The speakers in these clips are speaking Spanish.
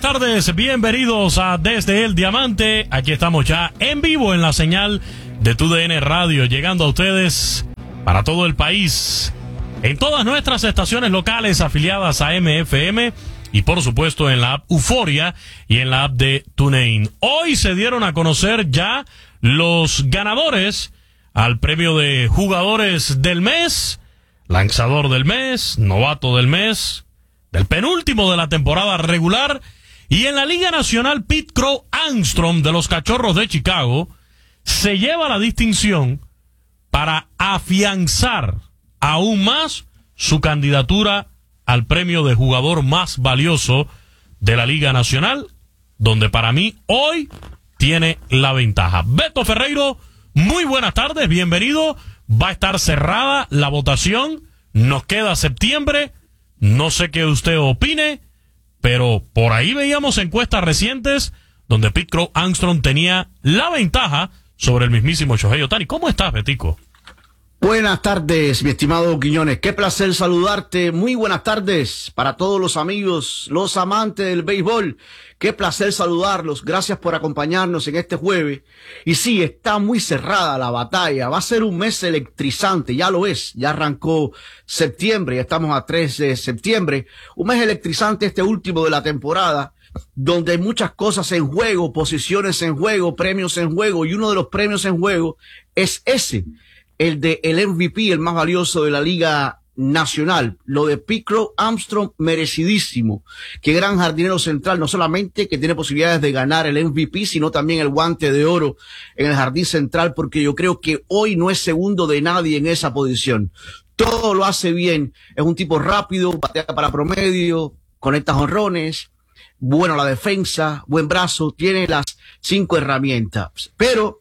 tardes, bienvenidos a Desde el Diamante. Aquí estamos ya en vivo en la señal de TUDN Radio, llegando a ustedes para todo el país, en todas nuestras estaciones locales afiliadas a MFM y por supuesto en la app Euforia y en la app de TuneIn. Hoy se dieron a conocer ya los ganadores al premio de jugadores del mes, lanzador del mes, novato del mes, del penúltimo de la temporada regular. Y en la Liga Nacional, Pete Crow Armstrong de los Cachorros de Chicago se lleva la distinción para afianzar aún más su candidatura al premio de jugador más valioso de la Liga Nacional, donde para mí hoy tiene la ventaja. Beto Ferreiro, muy buenas tardes, bienvenido. Va a estar cerrada la votación, nos queda septiembre, no sé qué usted opine, pero por ahí veíamos encuestas recientes donde Pete Crow Armstrong tenía la ventaja sobre el mismísimo Shohei Ohtani. ¿Cómo estás, Betico? Buenas tardes, mi estimado Quiñones. Qué placer saludarte. Muy buenas tardes para todos los amigos, los amantes del béisbol. Qué placer saludarlos. Gracias por acompañarnos en este jueves. Y sí, está muy cerrada la batalla. Va a ser un mes electrizante. Ya lo es. Ya arrancó septiembre. Ya estamos a 3 de septiembre. Un mes electrizante este último de la temporada, donde hay muchas cosas en juego, posiciones en juego, premios en juego. Y uno de los premios en juego es ese, el de el MVP, el más valioso de la Liga Nacional. Lo de Pete Crow Armstrong, merecidísimo. Qué gran jardinero central, no solamente que tiene posibilidades de ganar el MVP, sino también el guante de oro en el jardín central, porque yo creo que hoy no es segundo de nadie en esa posición. Todo lo hace bien. Es un tipo rápido, batea para promedio, conecta jonrones, bueno la defensa, buen brazo, tiene las 5 herramientas. Pero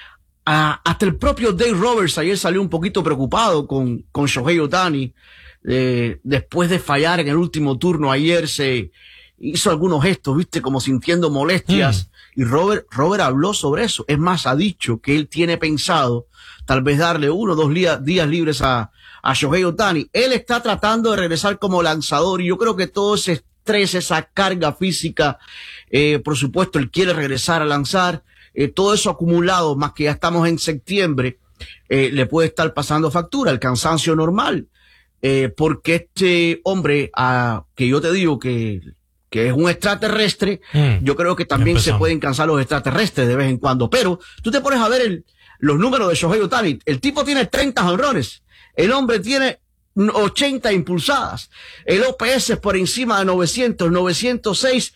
hasta el propio Dave Roberts ayer salió un poquito preocupado con Shohei Ohtani. Después de fallar en el último turno ayer se hizo algunos gestos, viste, como sintiendo molestias. Y Robert habló sobre eso. Es más, ha dicho que él tiene pensado tal vez darle 1 o 2 días libres a Shohei Ohtani. Él está tratando de regresar como lanzador y yo creo que todo ese estrés, esa carga física, por supuesto, él quiere regresar a lanzar. Todo eso acumulado, más que ya estamos en septiembre, le puede estar pasando factura, el cansancio normal, porque este hombre, que yo te digo que es un extraterrestre, yo creo que también se pueden cansar los extraterrestres de vez en cuando. Pero tú te pones a ver los números de Shohei Ohtani. El tipo tiene 30 jonrones, el hombre tiene 80 impulsadas, el OPS es por encima de 900, 906,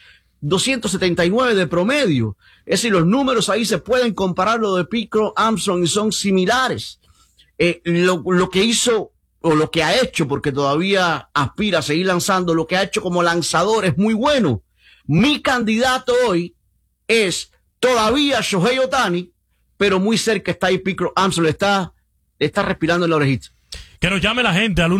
279 de promedio. Es decir, los números ahí se pueden comparar lo de Pete Crow Armstrong y son similares. Lo que hizo, o lo que ha hecho, porque todavía aspira a seguir lanzando, lo que ha hecho como lanzador es muy bueno. Mi candidato hoy es todavía Shohei Ohtani, pero muy cerca está ahí Pete Crow Armstrong, está respirando en la orejita. Que nos llame la gente al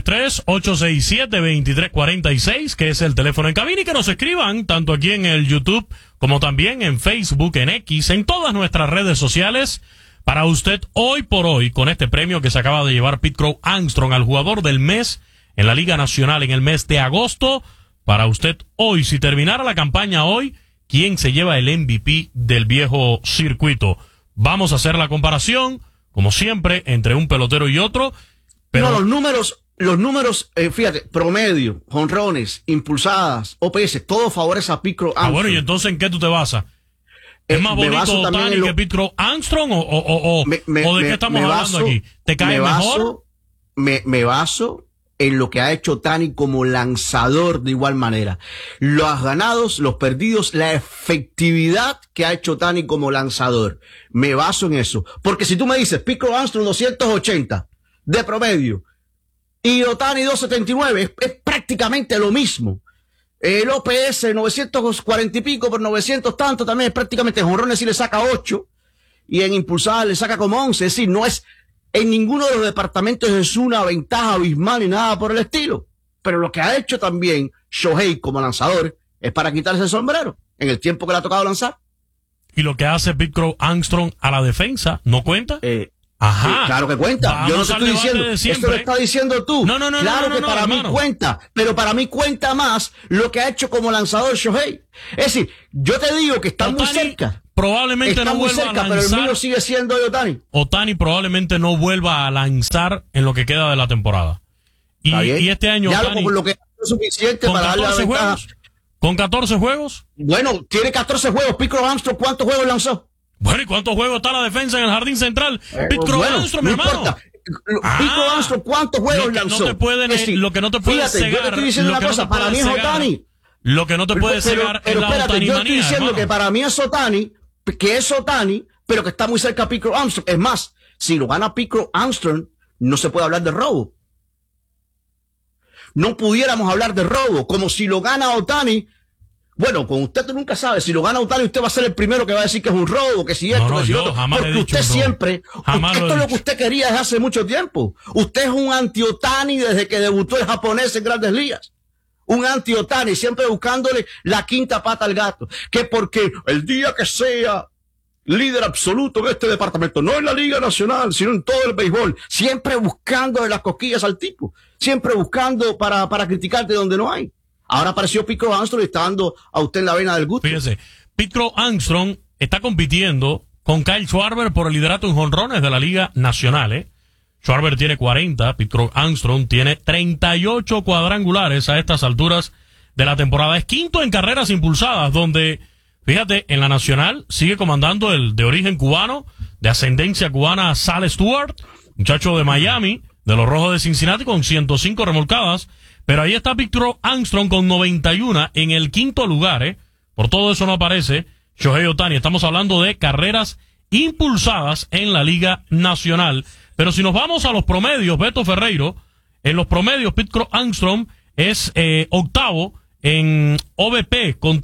1833-867-2346, que es el teléfono en cabina, y que nos escriban tanto aquí en el YouTube como también en Facebook, en X, en todas nuestras redes sociales, para usted hoy por hoy, con este premio que se acaba de llevar Pete Crow Armstrong al jugador del mes en la Liga Nacional en el mes de agosto. Para usted hoy, si terminara la campaña hoy, ¿quién se lleva el MVP del viejo circuito? Vamos a hacer la comparación, como siempre, entre un pelotero y otro. Pero no, los números, fíjate, promedio, jonrones, impulsadas, OPS, todo favorece a Pete Crow Armstrong. Bueno, ¿y entonces en qué tú te basas? ¿Es más bonito Ohtani que Pete Crow Armstrong o de qué estamos hablando aquí? ¿Te cae mejor? Me baso en lo que ha hecho Ohtani como lanzador de igual manera. Los ganados, los perdidos, la efectividad que ha hecho Ohtani como lanzador. Me baso en eso. Porque si tú me dices, Pete Crow Armstrong 280 de promedio y Ohtani 279, es prácticamente lo mismo. El OPS 940 y pico por 900 tanto también es prácticamente. Jonrones sí le saca 8 y en impulsadas le saca como 11. Es decir, no es, en ninguno de los departamentos es una ventaja abismal ni nada por el estilo. Pero lo que ha hecho también Shohei como lanzador es para quitarse el sombrero en el tiempo que le ha tocado lanzar. ¿Y lo que hace Pete Crow Armstrong a la defensa no cuenta? Ajá. Claro que cuenta. Vamos Yo no te estoy diciendo. Esto lo está diciendo tú. No, claro que para mí cuenta. Pero para mí cuenta más lo que ha hecho como lanzador Shohei. Es decir, yo te digo que está muy cerca. Probablemente está no muy vuelva cerca, a lanzar. pero el mío sigue siendo Ohtani. Ohtani probablemente no vuelva a lanzar en lo que queda de la temporada. Y este año ya Ohtani, lo que es suficiente para darle la ventaja. ¿Con 14 juegos? Bueno, tiene 14 juegos. Pete Armstrong, ¿cuántos juegos lanzó? Bueno, ¿y cuántos juegos está la defensa en el jardín central? Pete Armstrong, mi hermano. Importa. Pete Armstrong, ¿cuántos juegos lanzó? Lo que no te puede cegar. Yo te estoy diciendo una cosa, para mí es Ohtani. Lo que no te puede cegar es la Ohtani yo estoy diciendo que para mí es Ohtani, pero que está muy cerca a Pete Armstrong. Es más, si lo gana Pete Armstrong, no se puede hablar de robo. No pudiéramos hablar de robo, como si lo gana Ohtani. Bueno, con usted nunca sabe, si lo gana Ohtani, usted va a ser el primero que va a decir que es un robo, que si esto, que si otro. Porque usted siempre, esto es lo que usted quería desde hace mucho tiempo. Usted es un anti-Ohtani desde que debutó el japonés en Grandes Ligas. Un anti-Ohtani, siempre buscándole la quinta pata al gato. Que porque el día que sea líder absoluto en este departamento, no en la Liga Nacional, sino en todo el béisbol, siempre buscando las cosquillas al tipo, siempre buscando para criticarte donde no hay. Ahora apareció Pete Armstrong y está dando a usted en la vena del gusto. Fíjese, Pete Armstrong está compitiendo con Kyle Schwarber por el liderato en jonrones de la Liga Nacional, Schwarber tiene 40, Pete Armstrong tiene 38 cuadrangulares a estas alturas de la temporada. Es quinto en carreras impulsadas, donde, fíjate, en la Nacional sigue comandando el de origen cubano, de ascendencia cubana, Sal Stewart, muchacho de Miami, de los Rojos de Cincinnati, con 105 remolcadas. Pero ahí está Pete Armstrong con 91 en el quinto lugar, Por todo eso no aparece Shohei Ohtani. Estamos hablando de carreras impulsadas en la Liga Nacional. Pero si nos vamos a los promedios, Beto Ferreiro, en los promedios Pete Armstrong es octavo en OBP con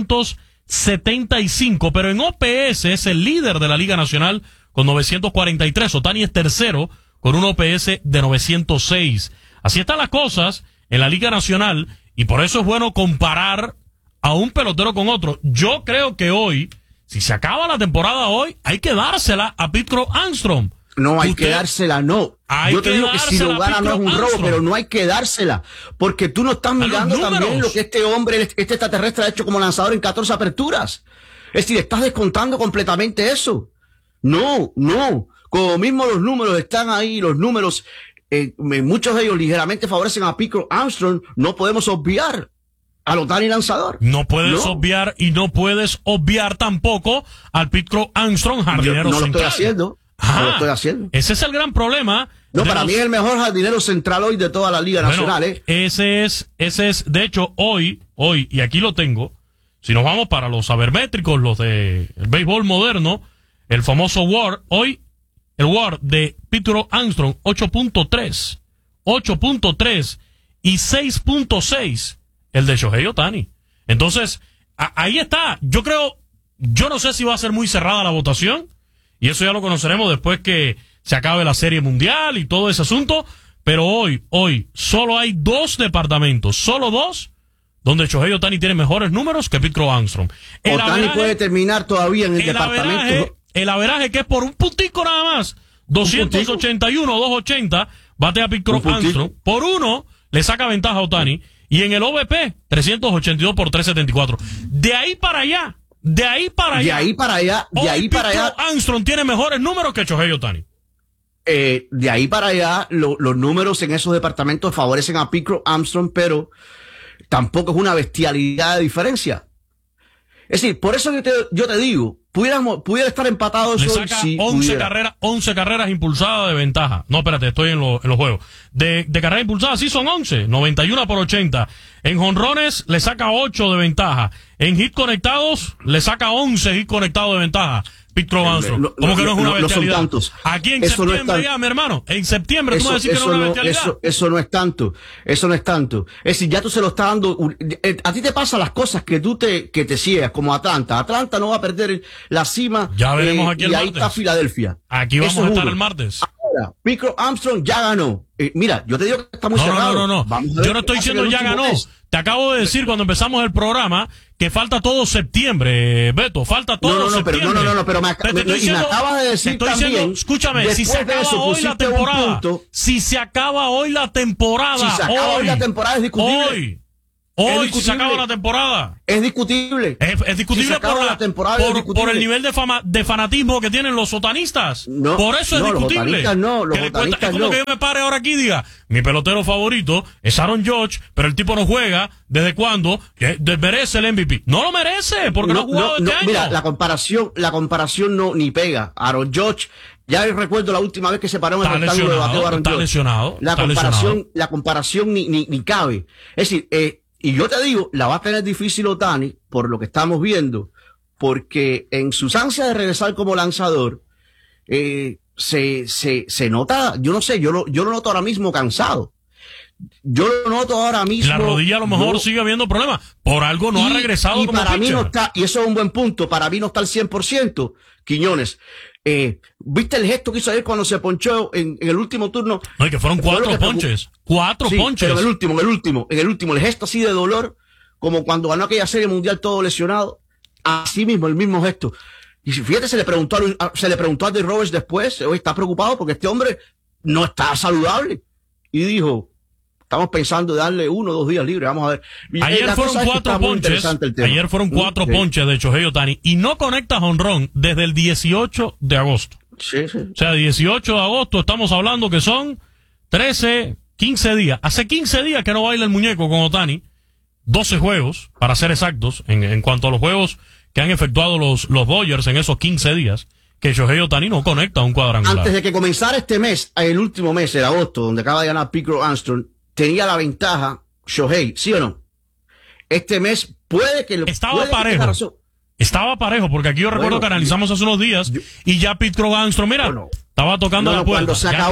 375, pero en OPS es el líder de la Liga Nacional con 943. Ohtani es tercero con un OPS de 906. Así están las cosas en la Liga Nacional, y por eso es bueno comparar a un pelotero con otro. Yo creo que hoy, si se acaba la temporada hoy, hay que dársela a Pete Armstrong. No hay que dársela, no. Yo te digo que si lo gana no es un robo, pero no hay que dársela. Porque tú no estás mirando también lo que este hombre, este extraterrestre ha hecho como lanzador en 14 aperturas. Es decir, estás descontando completamente eso. No. Como mismo los números están ahí, los números, muchos de ellos ligeramente favorecen a Pete Armstrong, no podemos obviar al Ohtani lanzador. No puedes obviar, y no puedes obviar tampoco al Pete Armstrong jardinero central. No lo estoy haciendo. Ese es el gran problema. No, para mí es el mejor jardinero central hoy de toda la Liga Nacional. Ese es, de hecho, hoy, y aquí lo tengo, si nos vamos para los sabermétricos, los de el béisbol moderno, el famoso WAR, hoy, el WAR de Pete Armstrong, 8.3 y 6.6 el de Shohei Ohtani. Entonces, ahí está. Yo no sé si va a ser muy cerrada la votación, y eso ya lo conoceremos después que se acabe la Serie Mundial y todo ese asunto, pero hoy, solo hay dos departamentos, solo dos, donde Shohei Ohtani tiene mejores números que Pete Armstrong. Ohtani puede terminar todavía en el departamento. El averaje, que es por un puntico nada más, 281, 280, bate a Pete Armstrong. Por uno, le saca ventaja a Ohtani. Y en el OVP, 382 por 374. De ahí para allá. Armstrong tiene mejores números que Shohei Ohtani. De ahí para allá, los números en esos departamentos favorecen a Pete Armstrong, pero tampoco es una bestialidad de diferencia. Es decir, por eso yo te digo, pudiera estar empatado. Le saca 11 carreras impulsadas de ventaja. No, espérate, estoy en los juegos. De carreras impulsadas, sí son 11, 91 por 80. En jonrones le saca 8 de ventaja. En hits conectados le saca 11 hits conectados de ventaja. Pete Armstrong. ¿Cómo que no es una bestialidad? No son tantos. Aquí en septiembre ya, mi hermano. En septiembre tú me decís que no es una bestialidad. Eso no es tanto. Es decir, ya tú se lo estás dando. A ti te pasan las cosas que te ciegas, como Atlanta. Atlanta no va a perder la cima. Ya veremos aquí el y martes. Ahí está Filadelfia. Aquí vamos a estar el martes. Ahora, Pico Armstrong ya ganó. Mira, yo te digo que está muy cerrado. No. Yo no estoy diciendo ya ganó. Te acabo de decir cuando empezamos el programa que falta todo septiembre, Beto. Falta todo septiembre. Pero me acabas de decir también. Escúchame, si se acaba hoy la temporada. Si se acaba hoy la temporada. Si se acaba hoy la temporada es discutible. Hoy se acaba la temporada. Es discutible. Es discutible por el nivel de fanatismo que tienen los sotanistas. Por eso es discutible. Los botanistas es como que yo me pare ahora aquí y diga, mi pelotero favorito es Aaron Judge, pero el tipo no juega. ¿Desde cuándo? Merece el MVP. No lo merece, porque no ha jugado este año. Mira, la comparación no ni pega. Aaron Judge, ya recuerdo la última vez que se paró en el rectángulo de bateo Aaron Judge. Está lesionado. La comparación ni cabe. Es decir, y yo te digo, la va a tener difícil Ohtani, por lo que estamos viendo, porque en sus ansias de regresar como lanzador, se nota, yo no sé, yo lo noto ahora mismo cansado. Yo lo noto ahora mismo. La rodilla a lo mejor sigue habiendo problemas. Por algo no ha regresado como para pitcher. Mí no está, y eso es un buen punto, para mí no está al 100%, Quiñones. ¿Viste el gesto que hizo ayer cuando se ponchó en el último turno? No, y que fueron 4 ponches. 4 ponches. Pero en el último, el gesto así de dolor, como cuando ganó aquella serie mundial todo lesionado. Así mismo, el mismo gesto. Y fíjate, se le preguntó a Dave Roberts después, hoy está preocupado porque este hombre no está saludable. Y dijo, estamos pensando de darle 1 o 2 días libres, vamos a ver. Ayer fueron 4 ponches. Ayer fueron 4 ponches de Shohei Ohtani y no conecta jonrón desde el 18 de agosto. Sí. O sea, 18 de agosto estamos hablando que son 13, 15 días. Hace 15 días que no baila el muñeco con Ohtani. 12 juegos, para ser exactos, en cuanto a los juegos que han efectuado los Dodgers en esos 15 días, que Shohei Ohtani no conecta un cuadrangular. Antes de que comenzara este mes, el último mes, el agosto, donde acaba de ganar Pico Armstrong, tenía la ventaja Shohei, ¿sí o no? Este mes puede que... Estaba parejo, porque aquí yo recuerdo que analizamos hace unos días y ya Pete Armstrong, mira, estaba tocando la puerta.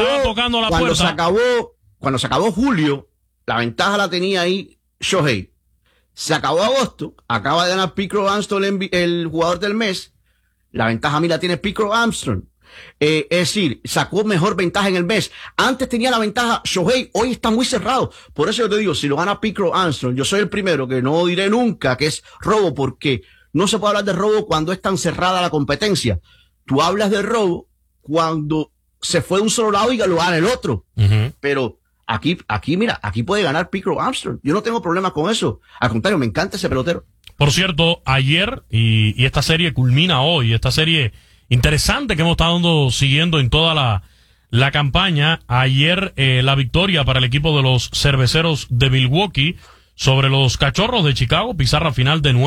Cuando se acabó julio, la ventaja la tenía ahí Shohei. Se acabó agosto, acaba de ganar Pete Armstrong el jugador del mes, la ventaja a mí la tiene Pete Armstrong. Es decir, sacó mejor ventaja en el mes. Antes tenía la ventaja Shohei, hoy está muy cerrado. Por eso yo te digo, si lo gana Pete Armstrong, yo soy el primero que no diré nunca que es robo, porque no se puede hablar de robo cuando es tan cerrada la competencia. Tú hablas de robo cuando se fue de un solo lado y lo gana el otro. Pero aquí, mira, aquí puede ganar Pete Armstrong. Yo no tengo problema con eso. Al contrario, me encanta ese pelotero. Por cierto, ayer, y esta serie culmina hoy, esta serie interesante que hemos estado siguiendo en toda la campaña. Ayer la victoria para el equipo de los Cerveceros de Milwaukee sobre los Cachorros de Chicago, pizarra final de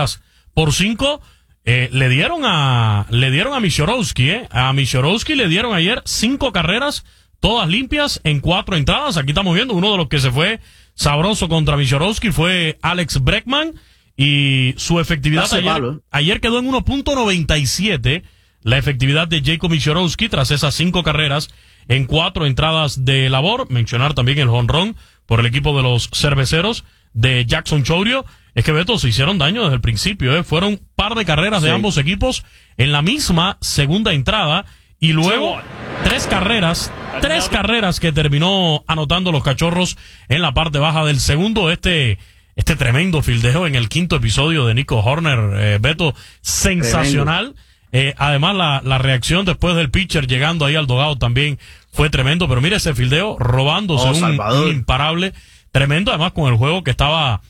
9-5. Le dieron a Michorowski, a Michorowski le dieron ayer 5 carreras, todas limpias en 4 entradas. Aquí estamos viendo uno de los que se fue sabroso contra Michorowski fue Alex Bregman, y su efectividad ayer quedó en 1.97. La efectividad de Jacob Michorowski tras esas 5 carreras en 4 entradas de labor. Mencionar también el jonrón por el equipo de los Cerveceros de Jackson Chourio. Es que, Beto, se hicieron daño desde el principio, Fueron un par de carreras de ambos equipos en la misma segunda entrada y luego 3 carreras que terminó anotando los Cachorros en la parte baja del segundo. Este tremendo fildeo en el 5º episodio de Nico Horner, Beto, sensacional. Además, la reacción después del pitcher llegando ahí al dugout también fue tremendo. Pero mire ese fildeo, robándose un imparable tremendo. Además, con el juego que estaba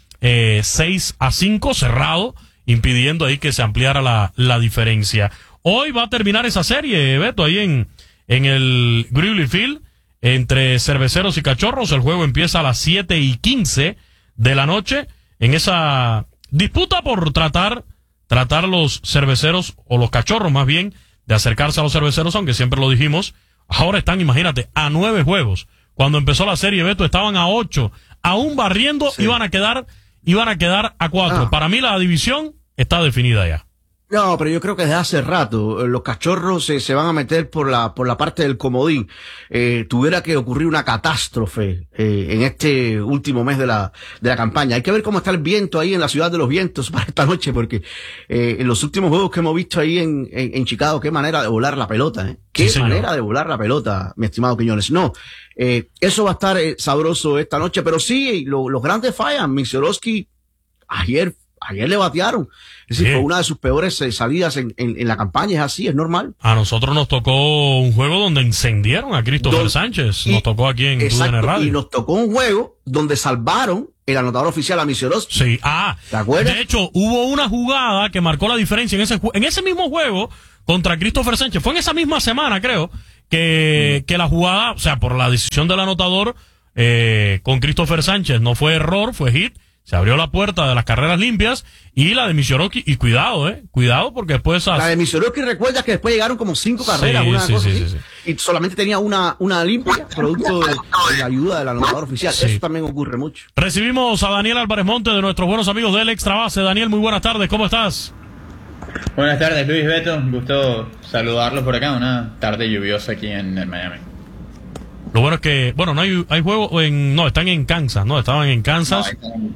6-5 cerrado, impidiendo ahí que se ampliara la diferencia. Hoy va a terminar esa serie, Beto, ahí en el Wrigley Field entre Cerveceros y Cachorros. El juego empieza a las 7:15 de la noche en esa disputa por tratar los Cerveceros, o los Cachorros más bien, de acercarse a los Cerveceros, aunque siempre lo dijimos. Ahora están, imagínate, a 9 juegos. Cuando empezó la serie, Beto, estaban a 8, aún barriendo, iban a quedar a 4. Para mí la división está definida ya. No, pero yo creo que desde hace rato los cachorros se van a meter por la parte del comodín. Tuviera que ocurrir una catástrofe en este último mes de la campaña. Hay que ver cómo está el viento ahí en la ciudad de los vientos para esta noche, porque en los últimos juegos que hemos visto ahí en Chicago, qué manera de volar la pelota, ¿eh? Qué Sí, manera de volar la pelota, mi estimado Quiñones. No, eso va a estar sabroso esta noche, pero sí, los grandes fallan. Misiorowski ayer le batearon. Es decir, fue una de sus peores salidas en la campaña. Es así, es normal. A nosotros nos tocó un juego donde encendieron a Christopher Sánchez. Nos tocó aquí en TUDN Radio. Y nos tocó un juego donde salvaron el anotador oficial a Misiorowski. Sí, ¿te acuerdas? De hecho, hubo una jugada que marcó la diferencia en ese mismo juego contra Christopher Sánchez. Fue en esa misma semana, creo, que la jugada, o sea, por la decisión del anotador con Christopher Sánchez, no fue error, fue hit. Se abrió la puerta de las carreras limpias y la de Misiorowski, y cuidado porque después... La de Misiorowski, recuerda que después llegaron como 5 carreras, sí. Y solamente tenía una limpia, producto de la ayuda del anotador oficial. Sí. Eso también ocurre mucho. Recibimos a Daniel Álvarez Monte, de nuestros buenos amigos del Extra Base. Daniel, muy buenas tardes, ¿cómo estás? Buenas tardes, Luis, Beto, un gusto saludarlos por acá, una tarde lluviosa aquí en Miami. Lo bueno es que, no hay juego están en Kansas, ¿no? Estaban en Kansas.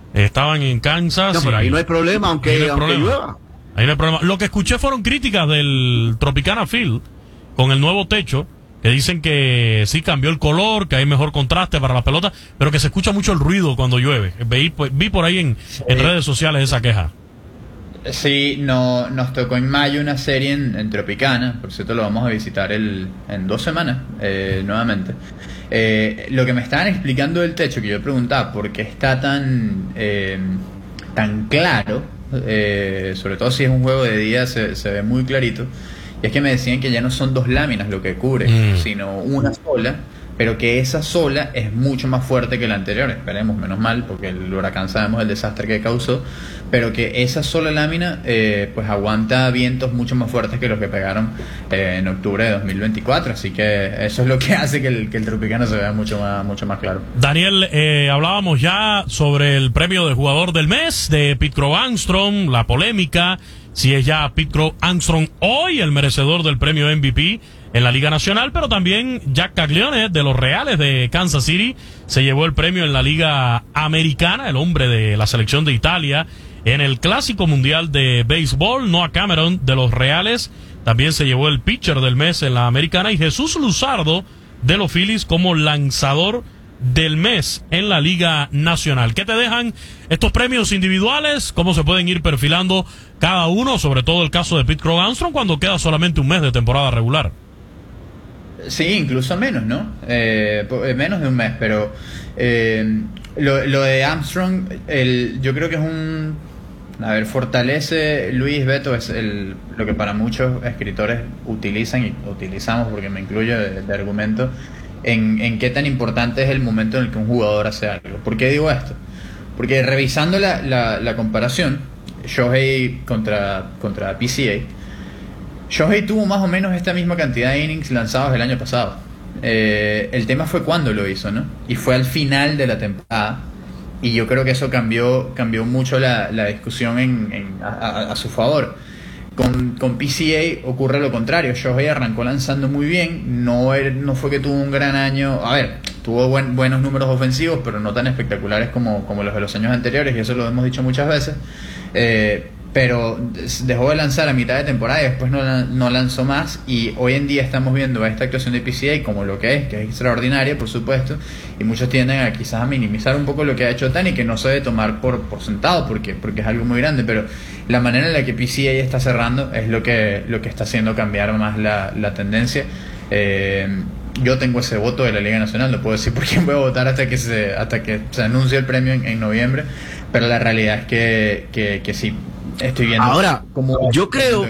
No, pero ahí no hay problema, aunque llueva. Ahí no hay problema. Lo que escuché fueron críticas del Tropicana Field con el nuevo techo, que dicen que sí cambió el color, que hay mejor contraste para la pelota, pero que se escucha mucho el ruido cuando llueve. Vi por ahí en redes sociales esa queja. Sí, nos tocó en mayo una serie en Tropicana, por cierto lo vamos a visitar en 2 semanas nuevamente. Lo que me estaban explicando del techo, que yo preguntaba por qué está tan claro, sobre todo si es un juego de día se ve muy clarito, y es que me decían que ya no son 2 láminas lo que cubre, sino una sola, pero que esa sola es mucho más fuerte que la anterior. Esperemos, menos mal, porque el huracán sabemos el desastre que causó, pero que esa sola lámina pues aguanta vientos mucho más fuertes que los que pegaron en octubre de 2024, así que eso es lo que hace que el Tropicana se vea mucho más claro. Daniel, hablábamos ya sobre el premio de jugador del mes de Pete Crow Armstrong, la polémica, si es ya Pete Crow Armstrong hoy el merecedor del premio MVP en la Liga Nacional, pero también Jack Caglione de los Reales de Kansas City se llevó el premio en la Liga Americana, el hombre de la selección de Italia. En el Clásico Mundial de Béisbol, Noah Cameron de los Reales también se llevó el pitcher del mes en la Americana, y Jesús Luzardo de los Phillies como lanzador del mes en la Liga Nacional. ¿Qué te dejan estos premios individuales? ¿Cómo se pueden ir perfilando cada uno? Sobre todo el caso de Pete Crow Armstrong cuando queda solamente un mes de temporada regular. Sí, incluso menos, ¿no? Menos de un mes, pero lo de Armstrong, yo creo que es fortalece, Luis, Beto, es lo que para muchos escritores utilizan y utilizamos, porque me incluyo de argumento, en qué tan importante es el momento en el que un jugador hace algo. ¿Por qué digo esto? Porque revisando la comparación, Shohei contra PCA, Shohei tuvo más o menos esta misma cantidad de innings lanzados el año pasado. El tema fue cuándo lo hizo, ¿no? Y fue al final de la temporada. Y yo creo que eso cambió mucho la discusión a su favor. Con PCA ocurre lo contrario. Shohei arrancó lanzando muy bien. No fue que tuvo un gran año. A ver, tuvo buenos números ofensivos, pero no tan espectaculares como los de los años anteriores. Y eso lo hemos dicho muchas veces. Pero dejó de lanzar a mitad de temporada y después no lanzó más, y hoy en día estamos viendo a esta actuación de PCA como lo que es extraordinaria, por supuesto, y muchos tienden a quizás a minimizar un poco lo que ha hecho Ohtani, que no se debe tomar por sentado porque es algo muy grande, pero la manera en la que PCA está cerrando es lo que está haciendo cambiar más la tendencia. Yo tengo ese voto de la Liga Nacional, no puedo decir por quién voy a votar hasta que se anuncie el premio en noviembre, pero la realidad es que sí. Estoy viendo. Ahora, yo creo,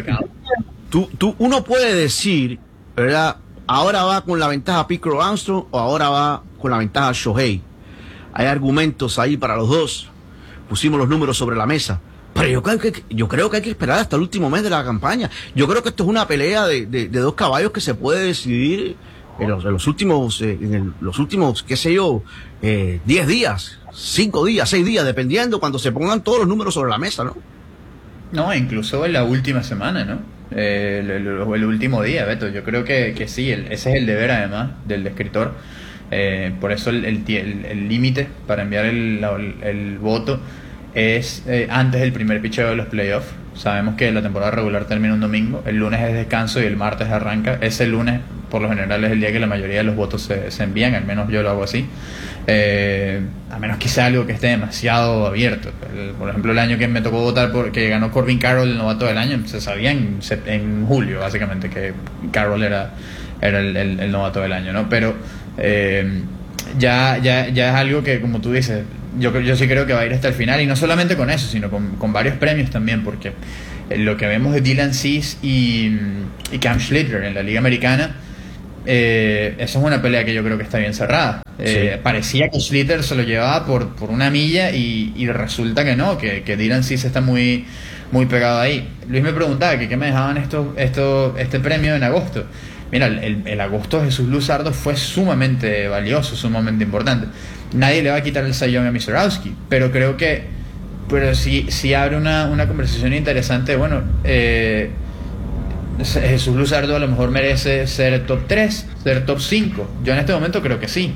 uno puede decir, ¿verdad? Ahora va con la ventaja Pete Crow Armstrong o ahora va con la ventaja Shohei. Hay argumentos ahí para los dos. Pusimos los números sobre la mesa. Pero yo creo que hay que esperar hasta el último mes de la campaña. Yo creo que esto es una pelea de 2 caballos que se puede decidir en los últimos, qué sé yo, 10 días, 5 días, 6 días, dependiendo cuando se pongan todos los números sobre la mesa, ¿no? No, incluso en la última semana, ¿no? El último día, Beto. Yo creo que sí, ese es el deber además del escritor. Por eso el límite para enviar el voto es antes del primer picheo de los playoffs. Sabemos que la temporada regular termina un domingo, el lunes es descanso y el martes arranca. Ese lunes, por lo general, es el día que la mayoría de los votos se envían, al menos yo lo hago así. A menos que sea algo que esté demasiado abierto. Por ejemplo, el año que me tocó votar porque ganó Corbin Carroll, el novato del año, se sabía en julio, básicamente, que Carroll era el novato del año, ¿no? Pero ya es algo que, como tú dices, yo sí creo que va a ir hasta el final, y no solamente con eso, sino con varios premios también, porque lo que vemos de Dylan Cease y Cam Schlitter en la Liga Americana, esa es una pelea que yo creo que está bien cerrada. Sí. Parecía que Schlitter se lo llevaba por una milla y resulta que no, que Dylan Cease está muy, muy pegado ahí. Luis me preguntaba que qué me dejaban este premio en agosto. Mira, el agosto de Jesús Luzardo fue sumamente valioso, sumamente importante. Nadie le va a quitar el Cy Young a Misurowski, pero creo que sí abre una conversación interesante. Bueno, Jesús Luzardo a lo mejor merece ser top 3, ser top 5. Yo en este momento creo que sí.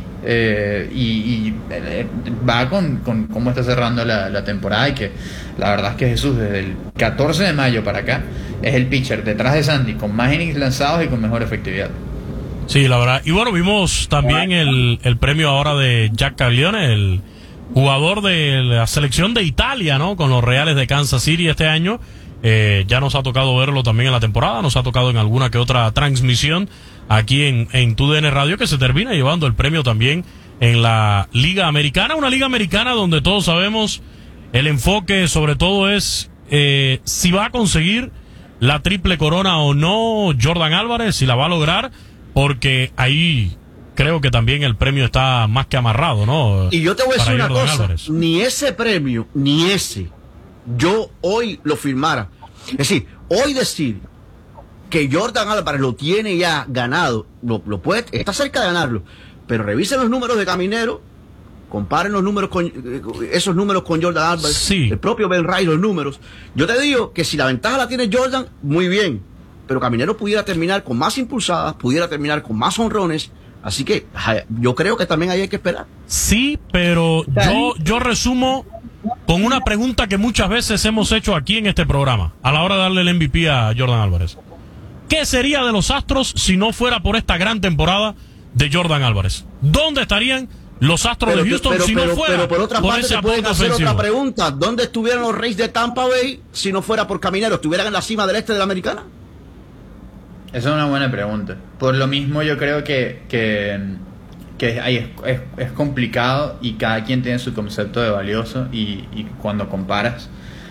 Y va con cómo está cerrando la temporada, y que la verdad es que Jesús desde el 14 de mayo para acá es el pitcher detrás de Sandy con más innings lanzados y con mejor efectividad. Sí, la verdad. Y bueno, vimos también el premio ahora de Jack Caglione, el jugador de la selección de Italia, ¿no? Con los Reales de Kansas City este año. Ya nos ha tocado verlo también en la temporada, nos ha tocado en alguna que otra transmisión aquí en TUDN Radio, que se termina llevando el premio también en la Liga Americana, una Liga Americana donde todos sabemos el enfoque sobre todo es si va a conseguir la triple corona o no Jordan Álvarez, si la va a lograr, porque ahí creo que también el premio está más que amarrado, ¿no? Y yo te voy a decir una Jordan cosa, Álvarez. ni ese premio, ni ese, yo hoy lo firmara. Es decir, hoy decir que Jordan Álvarez lo tiene ya ganado, lo puede, está cerca de ganarlo, pero revisen los números de Caminero, comparen los números con esos números con Jordan Álvarez, sí. El propio Ben Ray, los números. Yo te digo que si la ventaja la tiene Jordan, muy bien, pero Caminero pudiera terminar con más impulsadas, pudiera terminar con más honrones, así que yo creo que también ahí hay que esperar. Sí, pero yo resumo con una pregunta que muchas veces hemos hecho aquí en este programa, a la hora de darle el MVP a Jordan Álvarez. ¿Qué sería de los Astros si no fuera por esta gran temporada de Jordan Álvarez? ¿Dónde estarían los Astros de Houston si no fuera pero por otra parte ese te pueden aporte hacer ofensivo? otra pregunta. ¿Dónde estuvieran los Rays de Tampa Bay si no fuera por Caminero? ¿Estuvieran en la cima del este de la Americana? Esa es una buena pregunta. Por lo mismo yo creo que ahí es complicado, y cada quien tiene su concepto de valioso, y cuando comparas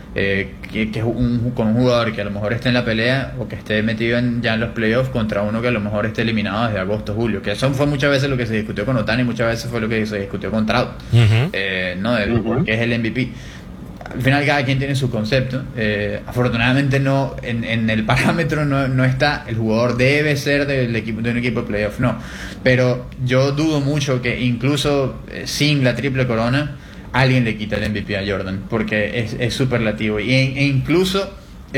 con un jugador que a lo mejor esté en la pelea o que esté metido ya en los playoffs contra uno que a lo mejor esté eliminado desde agosto, julio, que eso fue muchas veces lo que se discutió con Ohtani, muchas veces fue lo que se discutió con Trout, que es el MVP. Al final cada quien tiene su concepto. Afortunadamente no en el parámetro no está el jugador debe ser de un equipo de playoff, no, pero yo dudo mucho que incluso sin la triple corona alguien le quita el MVP a Jordan, porque es superlativo, e incluso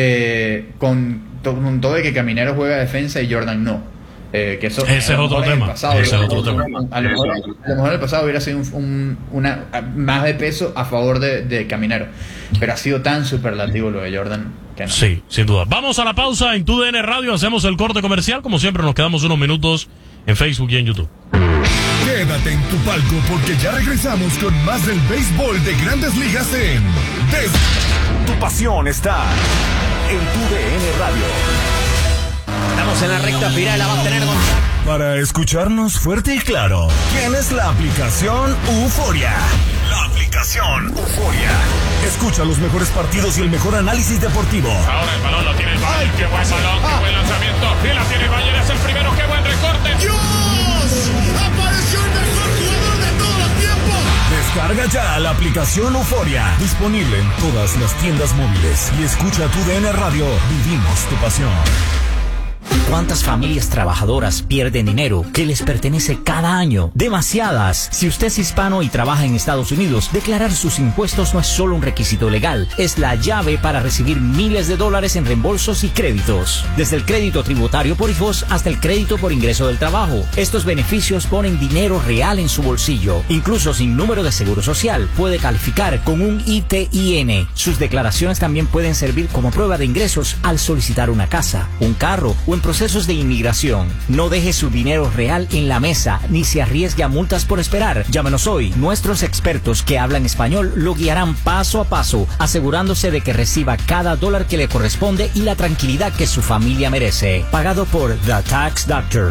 con todo de que Caminero juega defensa y Jordan no, que eso ese es otro tema. A lo mejor en el pasado hubiera sido una más de peso a favor de Caminero, pero ha sido tan superlativo lo de Jordan que no. Sí, sin duda. Vamos a la pausa en TUDN Radio, hacemos el corte comercial, como siempre nos quedamos unos minutos en Facebook y en YouTube. Quédate en tu palco porque ya regresamos con más del béisbol de Grandes Ligas en Tu pasión está en TUDN Radio. Estamos en la recta final, la va a tener Para escucharnos fuerte y claro, tienes la aplicación Euforia. La aplicación Euforia. Escucha los mejores partidos y el mejor análisis deportivo. Ahora el balón lo tiene el Valle, qué buen balón, qué buen lanzamiento. Y la tiene el Valle, es el primero, qué buen recorte. ¡Dios! ¡Apareció el mejor jugador de todos los tiempos! Descarga ya la aplicación Euforia. Disponible en todas las tiendas móviles. Y escucha TUDN Radio. Vivimos tu pasión. ¿Cuántas familias trabajadoras pierden dinero que les pertenece cada año? Demasiadas. Si usted es hispano y trabaja en Estados Unidos, declarar sus impuestos no es solo un requisito legal, es la llave para recibir miles de dólares en reembolsos y créditos. Desde el crédito tributario por hijos hasta el crédito por ingreso del trabajo. Estos beneficios ponen dinero real en su bolsillo. Incluso sin número de seguro social, puede calificar con un ITIN. Sus declaraciones también pueden servir como prueba de ingresos al solicitar una casa, un carro o en procesos de inmigración. No deje su dinero real en la mesa ni se arriesgue a multas por esperar. Llámenos hoy. Nuestros expertos que hablan español lo guiarán paso a paso, asegurándose de que reciba cada dólar que le corresponde y la tranquilidad que su familia merece. Pagado por The Tax Doctor.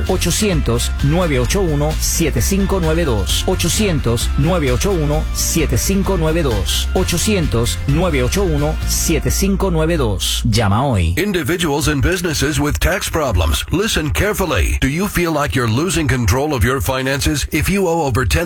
800-981-7592. 800-981-7592. 800-981-7592. Llama hoy. Individuals and businesses with tax problems. Listen carefully. Do you feel like you're losing control of your finances? If you owe over $10,000